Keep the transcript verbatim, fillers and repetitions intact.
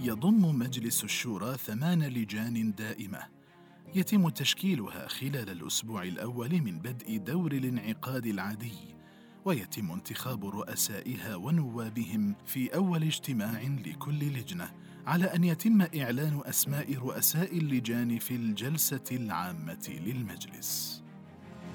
يضم مجلس الشورى ثمان لجان دائمة يتم تشكيلها خلال الأسبوع الأول من بدء دور الانعقاد العادي، ويتم انتخاب رؤسائها ونوابهم في أول اجتماع لكل لجنة، على أن يتم إعلان أسماء رؤساء اللجان في الجلسة العامة للمجلس.